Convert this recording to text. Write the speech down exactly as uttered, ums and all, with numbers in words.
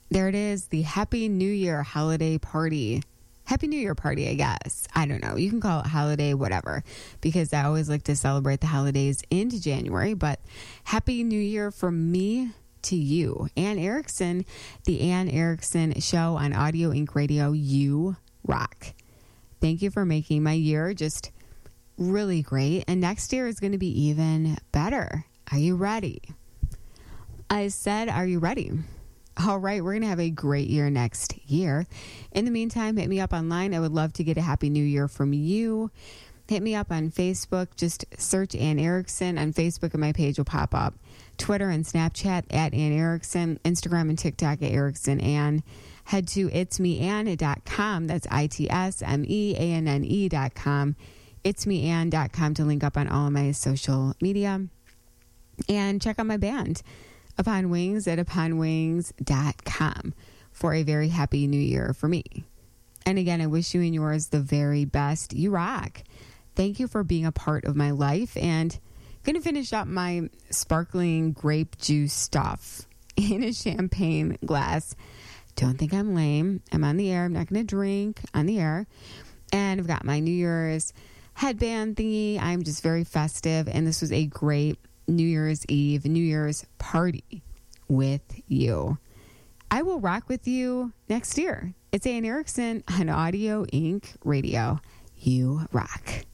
There it is, the Happy New Year holiday party. Happy New Year party, I guess. I don't know. You can call it holiday, whatever, because I always like to celebrate the holidays into January. But Happy New Year from me to you. Ann Erickson, the Ann Erickson Show on Audio Inc Radio. You rock. Thank you for making my year just really great. And next year is going to be even better. Are you ready? I said, are you ready? All right, we're going to have a great year next year. In the meantime, hit me up online. I would love to get a Happy New Year from you. Hit me up on Facebook. Just search Ann Erickson on Facebook and my page will pop up. Twitter and Snapchat at Ann Erickson. Instagram and TikTok at Erickson Ann. Head to its me ann dot com. That's I T S M E A N N E dot com. its me ann dot com to link up on all of my social media. And check out my band, Upon Wings, at upon wings dot com for a very happy new year for me. And again, I wish you and yours the very best. You rock. Thank you for being a part of my life. And I'm going to finish up my sparkling grape juice stuff in a champagne glass. Don't think I'm lame. I'm on the air. I'm not going to drink on the air. And I've got my New Year's headband thingy. I'm just very festive. And this was a great New Year's Eve, New Year's party with you. I will rock with you next year. It's Ann Erickson on Audio Inc Radio. You rock.